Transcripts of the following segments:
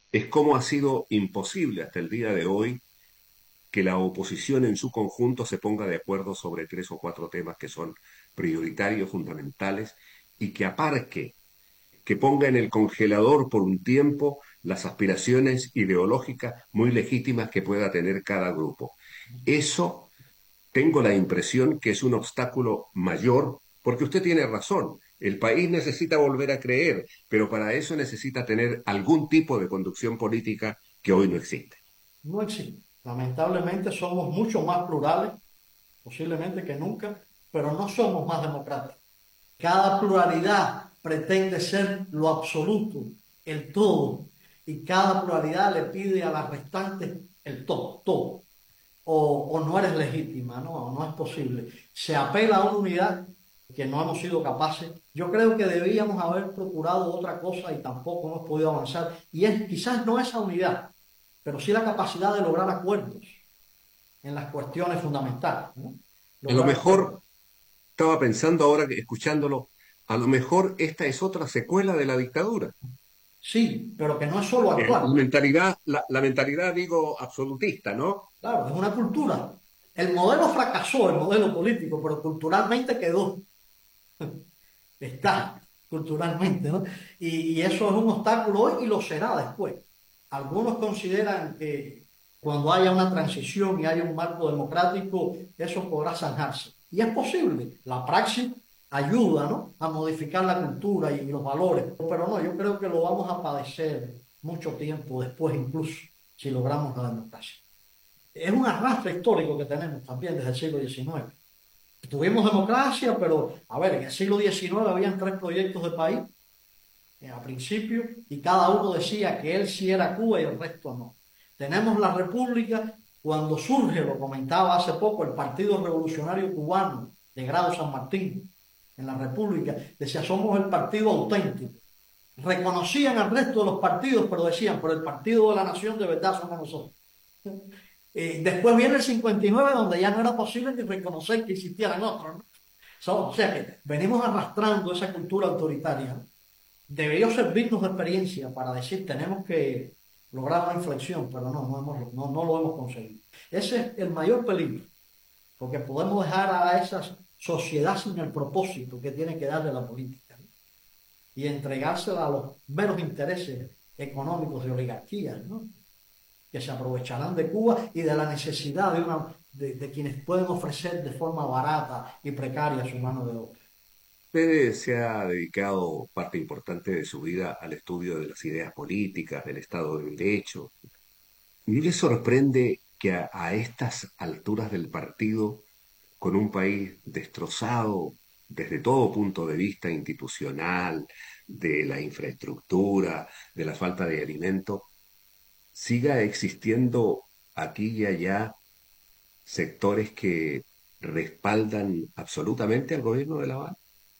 es cómo ha sido imposible hasta el día de hoy que la oposición en su conjunto se ponga de acuerdo sobre tres o cuatro temas que son prioritarios, fundamentales, y que aparque, que ponga en el congelador por un tiempo las aspiraciones ideológicas muy legítimas que pueda tener cada grupo. Eso tengo la impresión que es un obstáculo mayor, porque usted tiene razón. El país necesita volver a creer, pero para eso necesita tener algún tipo de conducción política que hoy no existe. No existe. Lamentablemente somos mucho más plurales, posiblemente que nunca, pero no somos más democráticos. Cada pluralidad pretende ser lo absoluto, el todo, y cada pluralidad le pide a las restantes el todo, todo. O no eres legítima, ¿no? No es posible. Se apela a una unidad que no hemos sido capaces. Yo creo que debíamos haber procurado otra cosa y tampoco hemos podido avanzar. Y es quizás no esa unidad, pero sí la capacidad de lograr acuerdos en las cuestiones fundamentales, ¿no? A lo Lograr acuerdos. mejor, estaba pensando ahora, escuchándolo, a lo mejor esta es otra secuela de la dictadura. Sí, pero que no es solo actual. La mentalidad, digo, absolutista, ¿no? Claro, es una cultura. El modelo fracasó, el modelo político, pero culturalmente quedó. Está culturalmente, ¿no? Y eso es un obstáculo hoy y lo será después. Algunos consideran que cuando haya una transición y haya un marco democrático, eso podrá zanjarse. Y es posible. La praxis ayuda, ¿no?, a modificar la cultura y los valores. Pero no, yo creo que lo vamos a padecer mucho tiempo después, incluso, si logramos la democracia. Es un arrastre histórico que tenemos también desde el siglo XIX. Tuvimos democracia, pero a ver, en el siglo XIX habían tres proyectos de país a principio y cada uno decía que él sí era Cuba y el resto no. Tenemos la República cuando surge, lo comentaba hace poco, el Partido Revolucionario Cubano de Grado San Martín en la República, decía somos el partido auténtico. Reconocían al resto de los partidos, pero decían, pero el partido de la nación de verdad somos nosotros. Después viene el 59, donde ya no era posible ni reconocer que existieran otros, ¿no? O sea que venimos arrastrando esa cultura autoritaria, ¿no? Debería servirnos de experiencia para decir tenemos que lograr una inflexión, pero no lo hemos conseguido. Ese es el mayor peligro, porque podemos dejar a esa sociedad sin el propósito que tiene que darle la política, ¿no?, y entregársela a los meros intereses económicos de oligarquías, ¿no?, que se aprovecharán de Cuba y de la necesidad de quienes pueden ofrecer de forma barata y precaria su mano de obra. Usted se ha dedicado parte importante de su vida al estudio de las ideas políticas, del Estado de Derecho. ¿Y le sorprende que a estas alturas del partido, con un país destrozado desde todo punto de vista institucional, de la infraestructura, de la falta de alimento, siga existiendo aquí y allá sectores que respaldan absolutamente al gobierno de La Habana?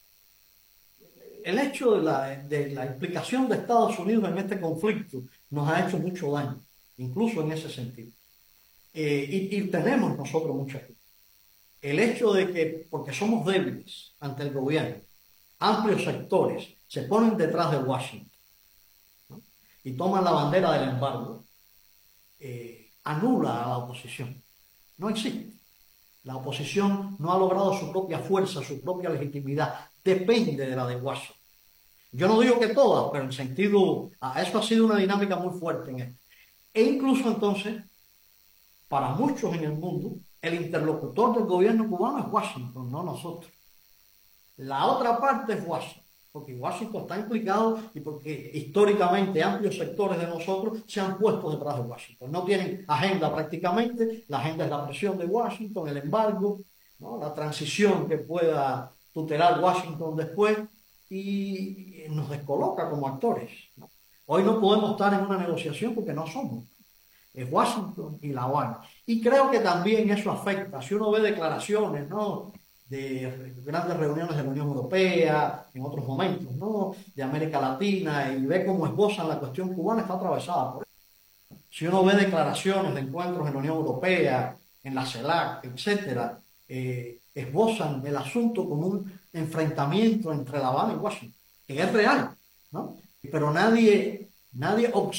El hecho de la implicación de Estados Unidos en este conflicto nos ha hecho mucho daño, incluso en ese sentido. Y tenemos nosotros mucha culpa. El hecho de que, porque somos débiles ante el gobierno, amplios sectores se ponen detrás de Washington, ¿no?, y toman la bandera del embargo, anula a la oposición. No existe. La oposición no ha logrado su propia fuerza, su propia legitimidad. Depende de la de Washington. Yo no digo que todas, pero en sentido, eso ha sido una dinámica muy fuerte en esto. E incluso entonces, para muchos en el mundo, el interlocutor del gobierno cubano es Washington, no nosotros. La otra parte es Washington, porque Washington está implicado y porque históricamente amplios sectores de nosotros se han puesto detrás de Washington. No tienen agenda prácticamente, la agenda es la presión de Washington, el embargo, ¿no?, la transición que pueda tutelar Washington después y nos descoloca como actores, ¿no? Hoy no podemos estar en una negociación porque no somos. Es Washington y La Habana. Y creo que también eso afecta. Si uno ve declaraciones, ¿no?, de grandes reuniones de la Unión Europea, en otros momentos, ¿no?, de América Latina, y ve cómo esbozan la cuestión cubana, está atravesada por eso. Si uno ve declaraciones de encuentros en la Unión Europea, en la CELAC, etcétera, esbozan el asunto como un enfrentamiento entre La Habana y Washington, que es real, ¿no? Pero nadie